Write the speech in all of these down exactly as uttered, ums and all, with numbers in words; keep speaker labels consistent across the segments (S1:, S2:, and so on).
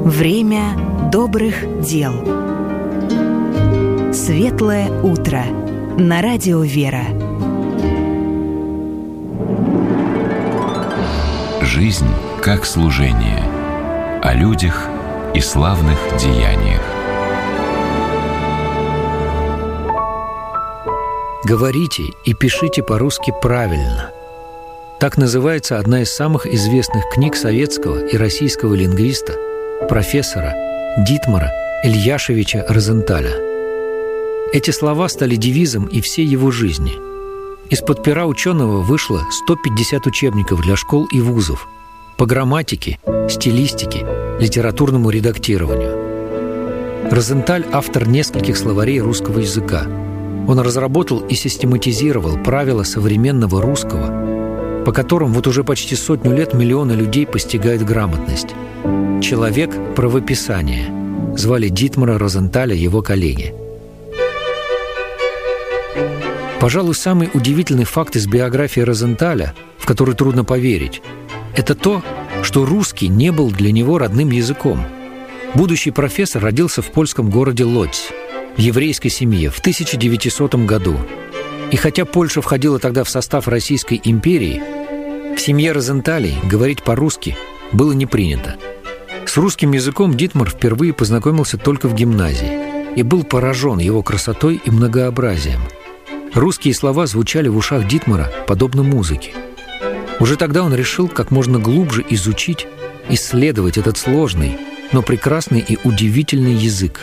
S1: Время добрых дел. Светлое утро. На радио «Вера».
S2: Жизнь как служение. О людях и славных деяниях.
S3: Говорите и пишите по-русски правильно. Так называется одна из самых известных книг советского и российского лингвиста, профессора Дитмара Ильяшевича Розенталя. Эти слова стали девизом и всей его жизни. Из-под пера ученого вышло сто пятьдесят учебников для школ и вузов по грамматике, стилистике, литературному редактированию. Розенталь – автор нескольких словарей русского языка. Он разработал и систематизировал правила современного русского, по которым вот уже почти сотню лет миллионы людей постигают грамотность. «Человек правописания» звали Дитмара Розенталя его коллеги. Пожалуй, самый удивительный факт из биографии Розенталя, в который трудно поверить, это то, что русский не был для него родным языком. Будущий профессор родился в польском городе Лодзь, в еврейской семье в тысяча девятисотом году. И хотя Польша входила тогда в состав Российской империи, в семье Розенталей говорить по-русски было не принято. С русским языком Дитмар впервые познакомился только в гимназии и был поражен его красотой и многообразием. Русские слова звучали в ушах Дитмара подобно музыке. Уже тогда он решил как можно глубже изучить, исследовать этот сложный, но прекрасный и удивительный язык.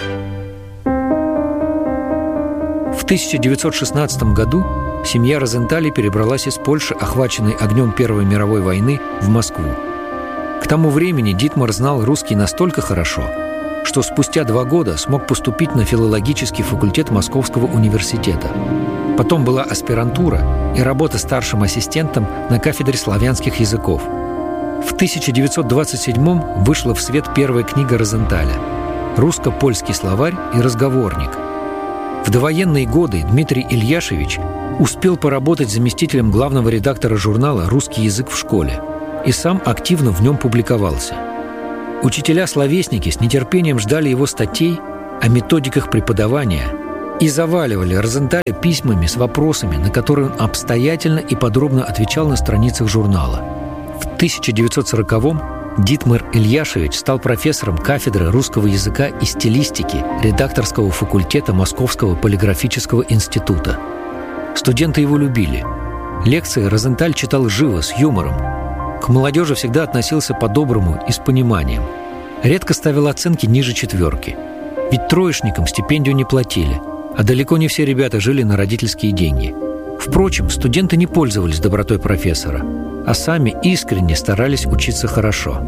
S3: В тысяча девятьсот шестнадцатом году семья Розенталей перебралась из Польши, охваченной огнем Первой мировой войны, в Москву. К тому времени Дитмар знал русский настолько хорошо, что спустя два года смог поступить на филологический факультет Московского университета. Потом была аспирантура и работа старшим ассистентом на кафедре славянских языков. В тысяча девятьсот двадцать седьмом вышла в свет первая книга Розенталя «Русско-польский словарь и разговорник». В довоенные годы Дмитрий Ильяшевич успел поработать заместителем главного редактора журнала «Русский язык в школе» и сам активно в нем публиковался. Учителя-словесники с нетерпением ждали его статей о методиках преподавания и заваливали Розенталя письмами с вопросами, на которые он обстоятельно и подробно отвечал на страницах журнала. В тысяча девятьсот сороковом Дитмар Ильяшевич стал профессором кафедры русского языка и стилистики редакторского факультета Московского полиграфического института. Студенты его любили. Лекции Розенталь читал живо, с юмором. К молодежи всегда относился по-доброму и с пониманием. Редко ставил оценки ниже четверки. Ведь троечникам стипендию не платили, а далеко не все ребята жили на родительские деньги. Впрочем, студенты не пользовались добротой профессора, а сами искренне старались учиться хорошо.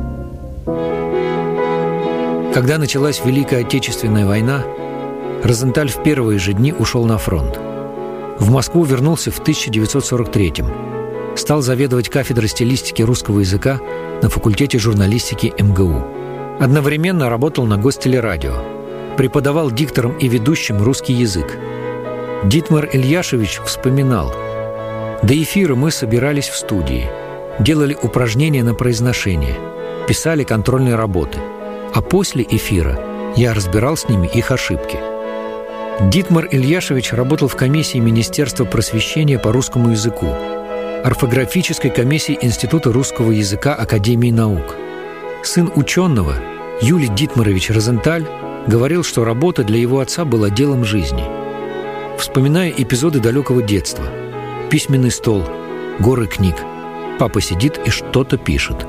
S3: Когда началась Великая Отечественная война, Розенталь в первые же дни ушел на фронт. В Москву вернулся в тысяча девятьсот сорок третьем. Стал заведовать кафедрой стилистики русского языка на факультете журналистики эм гэ у. Одновременно работал на Гостелерадио. Преподавал дикторам и ведущим русский язык. Дитмар Ильяшевич вспоминал: «До эфира мы собирались в студии, делали упражнения на произношение, писали контрольные работы, а после эфира я разбирал с ними их ошибки». Дитмар Ильяшевич работал в комиссии Министерства просвещения по русскому языку, орфографической комиссии Института русского языка Академии наук. Сын ученого, Юлий Дитмарович Розенталь, говорил, что работа для его отца была делом жизни. Вспоминая эпизоды далекого детства: письменный стол, горы книг, папа сидит и что-то пишет.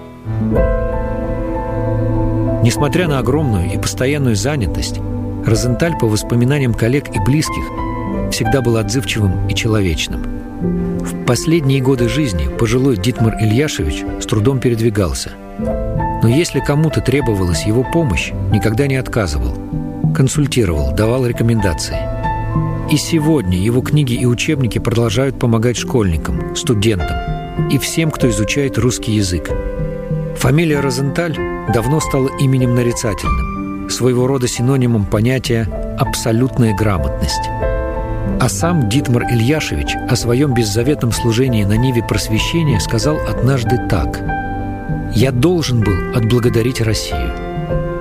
S3: Несмотря на огромную и постоянную занятость, Розенталь, по воспоминаниям коллег и близких, всегда был отзывчивым и человечным. В последние годы жизни пожилой Дитмар Ильяшевич с трудом передвигался. Но если кому-то требовалась его помощь, никогда не отказывал. Консультировал, давал рекомендации. И сегодня его книги и учебники продолжают помогать школьникам, студентам и всем, кто изучает русский язык. Фамилия Розенталь давно стала именем нарицательным, своего рода синонимом понятия «абсолютная грамотность». А сам Дитмар Ильяшевич о своем беззаветном служении на ниве просвещения сказал однажды так: «Я должен был отблагодарить Россию.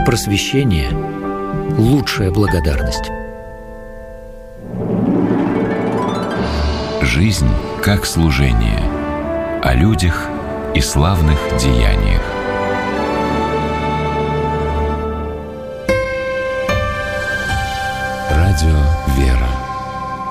S3: Просвещение – лучшая благодарность.
S2: Жизнь как служение. О людях и славных деяниях. Радио